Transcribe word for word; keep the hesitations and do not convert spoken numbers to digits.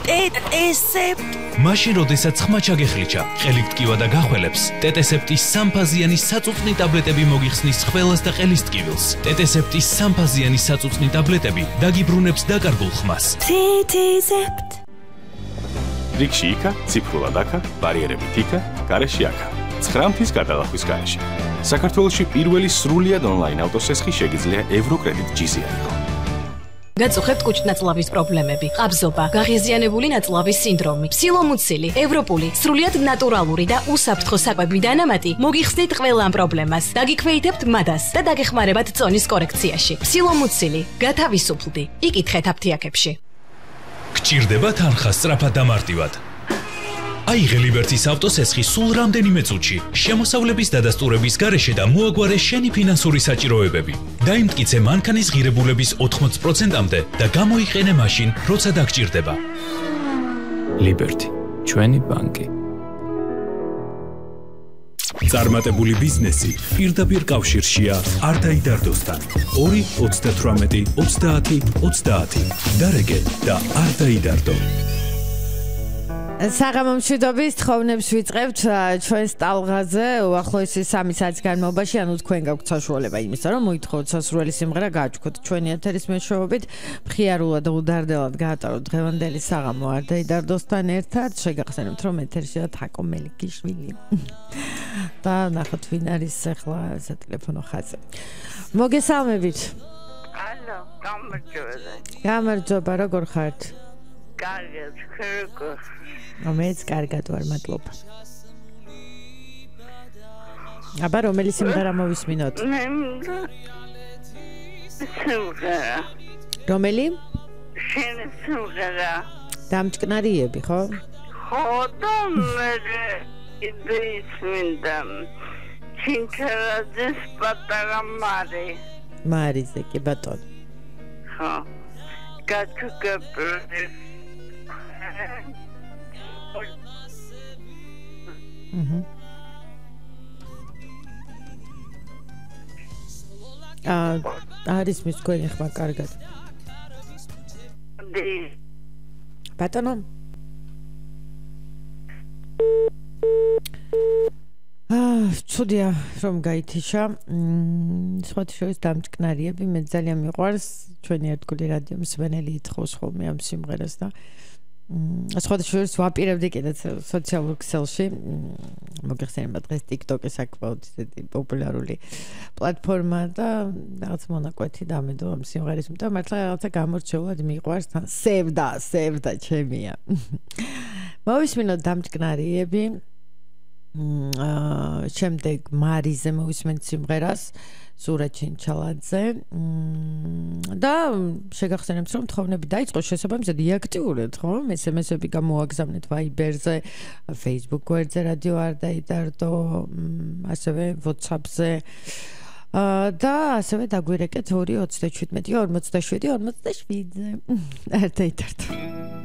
ტეტესეპტ. მაშინ როდესაც ხმა ჩაგეხლიჩა, ყელი ტკივა და გახველებს, ტეტესეპტის სამფაზიანი საწუწნი ტაბლეტები მოგიხსნის ხველას და ყელის ტკივილს. ტეტესეპტის სამფაზიანი საწუწნი ტაბლეტები დაგიბრუნებს დაკარგულ ხმას. ტეტესეპტ. რიგში იქა, ციფრულად აქა, ბარიერებით იქა, გარეშე აქა. ცხრამთის გადალახვის გარეშე. საქართველოში პირველი სრულიად ონლაინ ავტოსესხი შეგიძლია ევროკრედიტ ჯიზი აიღო. გაწუხებთ კუჭნაწლავის პრობლემები, ყაბზობა, გაღიზიანებული ნაწლავის სინდრომი, ფსილომუცილი, ევროპული, სრულიად ნატურალური და უსაფრთხო საკვები დანამატი მოგიხსნით ყველა ამ პრობლემას. დაგიქვეითებთ მადას და დაგეხმარებათ წონის კორექციაში. ფსილომუცილი, გათავისუფლდი. იკითხეთ აფთიაქებში. გჭირდება თანხა სწრაფად და მარტივად. აიღე ლიბერტის ავტოსესხი სულ რამდენიმე წუთში, შემოსავლების დადასტურების გარეშე და მოაგვარე შენი ფინანსური საჭიროებები. დაიმტკიცე მანქანის ღირებულების ოთხმოცი პროცენტამდე და გამოიყენე მაშინ, როცა დაგჭირდება. ლიბერტი, ჩვენი ბანკი. წარმატებული ბიზნესი პირდაპირ კავშირშია არ დაიდარდოსთან. ორი ოცდათვრამეტი ოცდაათი ოცდაათი. დარეგე და არ დაიდარდო. საღამო მშვიდობის თხოვნებს ვიწყებთ ჩვენს ტალღაზე უახლოესი სამი საათის განმავლობაში, ანუ თქვენ გაქვთ საშუალება იმისა, რომ მოითხოვოთ სასურველი სიმღერა გააჩუქოთ ჩვენი ეთერის მეშვეობით, მხიარულად და უდარდელად გაატაროთ დღევანდელი საღამო არ დაიდარდოსთან ერთად. შეგახსენებთ, რომ ეთერშია თაკო მელიქიშვილი. და ნახოთ ვინ არის ახლა სატელეფონო ხაზზე. მოგესალმებით. ალო, გამარჯობა. გამარჯობა, როგორ ხართ? კარგად, ხერხო. ამეც კარგად ვარ, მადლობა. აბა რომელი სიმღერა მოვისმინოთ? მე სიმღერა. რომელი? შენი სიმღერა. დამჭკნარიები, ხო? ხო, და მე იდეის მინდა. ჩინჩერაძის პატარა მარი. მარიზე, კი ბატონო. ხო. გაჩუქებული. Mhm. აა არის მის თქვენი ხმა კარგად. ბატონო. აა ცუდია რომ გაითიშა. მ სხვათა შორის დამჭკნარიები მე ძალიან მიყვარს ჩვენი ერთგული რადიო მსმენელი ითხოვს ხოლმე ამ სიმღერას და სხვათა შორის ვაპირებდი კიდეც სოციალურ ქსელში. მოგეხსენება დღეს TikTok-ი საკმაოდ ისეთი პოპულარული პლატფორმა და რაღაც მონაკვეთი დამედო ამ სიმღერის და მართლა რაღაცა გამორჩეულად მიყვარს თან სევდა, სევდა ჩემია. მოვისმინოთ დამჭკნარიები. აა შემდეგ მარიზე მოვისმენთ სიმღერას სურა ჩინჩალაძე და შეგახსენებთ რომ თხოვნები დაიწყო შესაბამისად იაქტიურეთ ხო ეს ემ ესები გამოაგზავნეთ Viber-ზე, Facebook გვერდზე რადიო არ დაიდარდო, ასევე WhatsApp-ზე და ასევე დაგვირეკეთ ორი ოცდაშვიდმეტი ორმოცდაშვიდი ორმოცდაშვიდზე არ დაიდარდო.